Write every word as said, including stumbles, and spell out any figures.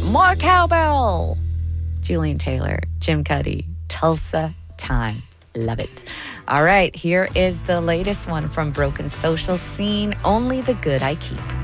More cowbell. Julian Taylor, Jim Cuddy, Tulsa Time. Love it. All right, here is the latest one from Broken Social Scene, Only the Good I Keep.